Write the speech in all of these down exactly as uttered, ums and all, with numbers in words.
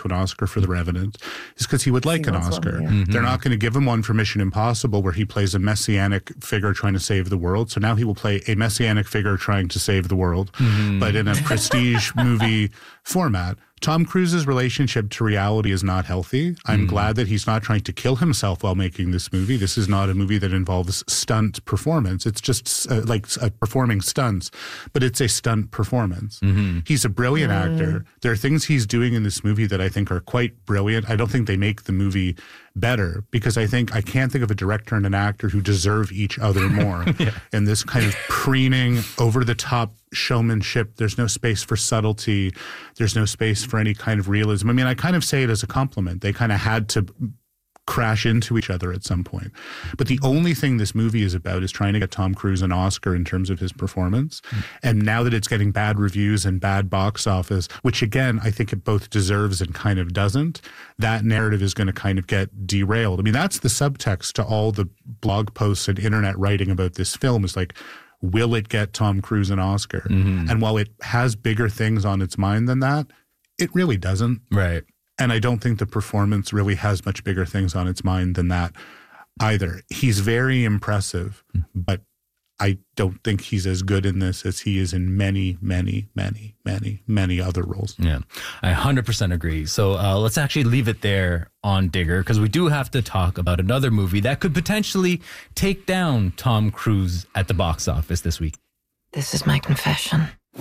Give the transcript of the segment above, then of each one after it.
to an Oscar for The Revenant is because he would like He an wants Oscar. one, yeah. Mm-hmm. They're not going to give him one for Mission Impossible where he plays a messianic figure trying to save the world. So now he will play a messianic figure trying to save the world, Mm-hmm. but in a prestige movie format. Tom Cruise's relationship to reality is not healthy. I'm mm. glad that he's not trying to kill himself while making this movie. This is not a movie that involves stunt performance. It's just uh, like uh, performing stunts, but it's a stunt performance. Mm-hmm. He's a brilliant mm. actor. There are things he's doing in this movie that I think are quite brilliant. I don't think they make the movie better because I think I can't think of a director and an actor who deserve each other more. yeah. And this kind of preening, over-the-top showmanship, there's no space for subtlety. There's no space for any kind of realism. I mean, I kind of say it as a compliment. They kind of had to crash into each other at some point. But the only thing this movie is about is trying to get Tom Cruise an Oscar in terms of his performance. Mm. And now that it's getting bad reviews and bad box office, which again, I think it both deserves and kind of doesn't, that narrative is going to kind of get derailed. I mean, that's the subtext to all the blog posts and internet writing about this film is like, will it get Tom Cruise an Oscar? Mm-hmm. And while it has bigger things on its mind than that, it really doesn't. Right. And I don't think the performance really has much bigger things on its mind than that either. He's very impressive, but I don't think he's as good in this as he is in many, many, many, many, many other roles. Yeah, I one hundred percent agree. So uh, let's actually leave it there on Digger because we do have to talk about another movie that could potentially take down Tom Cruise at the box office this week. This is my confession.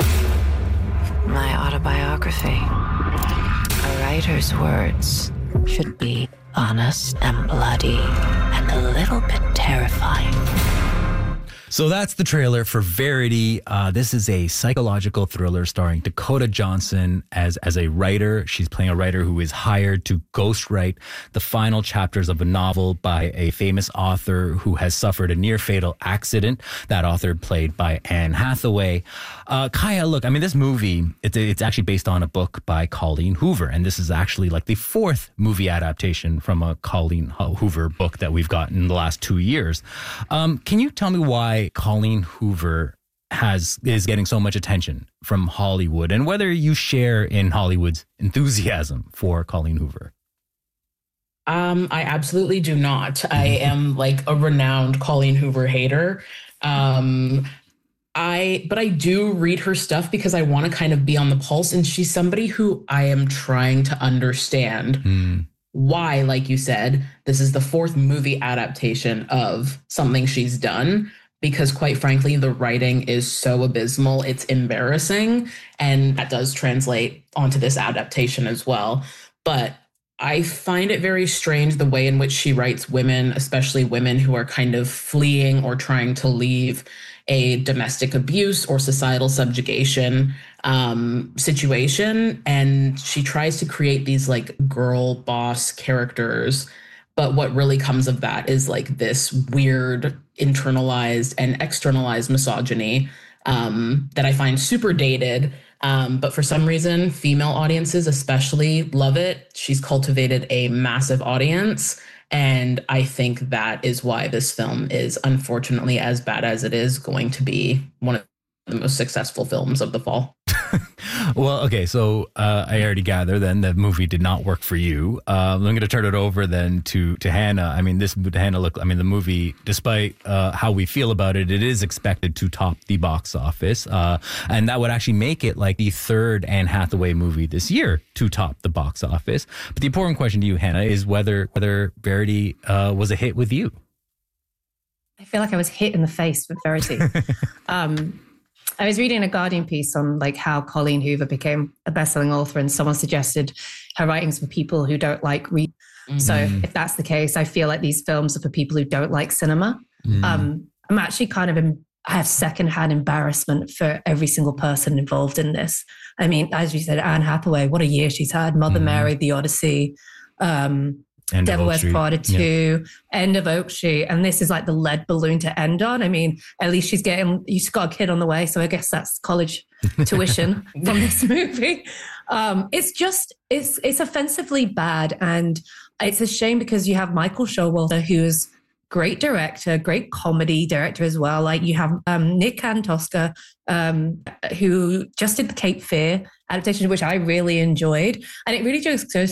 My autobiography. A writer's words should be honest and bloody and a little bit terrifying. So that's the trailer for Verity. Uh, this is a psychological thriller starring Dakota Johnson as as a writer. She's playing a writer who is hired to ghostwrite the final chapters of a novel by a famous author who has suffered a near-fatal accident. That author played by Anne Hathaway. Uh, Kaya, look, I mean, this movie, it's, it's actually based on a book by Colleen Hoover, and this is actually like the fourth movie adaptation from a Colleen Hoover book that we've gotten in the last two years. Um, can you tell me why Colleen Hoover has is getting so much attention from Hollywood and whether you share in Hollywood's enthusiasm for Colleen Hoover? Um, I absolutely do not. I am like a renowned Colleen Hoover hater. Um, I, but I do read her stuff because I want to kind of be on the pulse. And she's somebody who I am trying to understand mm. why, like you said, this is the fourth movie adaptation of something she's done. Because quite frankly, the writing is so abysmal, it's embarrassing. And that does translate onto this adaptation as well. But I find it very strange the way in which she writes women, especially women who are kind of fleeing or trying to leave a domestic abuse or societal subjugation um, situation. And she tries to create these like girl boss characters. But what really comes of that is like this weird internalized and externalized misogyny um, that I find super dated. Um, but for some reason, female audiences especially love it. She's cultivated a massive audience. And I think that is why this film is, unfortunately, as bad as it is, going to be one of the most successful films of the fall. Well, okay, so uh, I already gather then the movie did not work for you. Uh, I'm going to turn it over then to to Hannah. I mean, this Hannah, look, I mean, the movie, despite uh, how we feel about it, it is expected to top the box office, uh, and that would actually make it like the third Anne Hathaway movie this year to top the box office. But the important question to you, Hannah, is whether whether Verity uh, was a hit with you. I feel like I was hit in the face with Verity. um, I was reading a Guardian piece on like how Colleen Hoover became a best-selling author, and someone suggested her writings for people who don't like read. Mm-hmm. So if that's the case, I feel like these films are for people who don't like cinema. Mm. Um, I'm actually kind of, em- I have secondhand embarrassment for every single person involved in this. I mean, as you said, Anne Hathaway, what a year she's had. Mother mm. Mary, The Odyssey, um, End Devil Wears Prada two, yeah. End of Oak Street. And this is like the lead balloon to end on. I mean, at least she's getting, she's got a kid on the way. So I guess that's college tuition from this movie. Um, it's just, it's it's offensively bad. And it's a shame because you have Michael Showalter, who is great director, great comedy director as well. Like you have um, Nick Antosca, um, who just did the Cape Fear adaptation, which I really enjoyed. And it really just goes